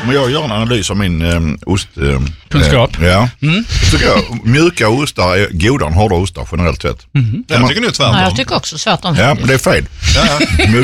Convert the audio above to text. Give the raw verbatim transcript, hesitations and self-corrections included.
om jag gör en analys av min eh, ost... Eh, Kunskap. Eh, ja. Mm. Så tycker jag mjuka ostar är godare än hårda ostar generellt sett. Mm. Jag tycker nu tvärtom. Ja, jag tycker också tvärtom. Ja, men det är fel. Ja, ja.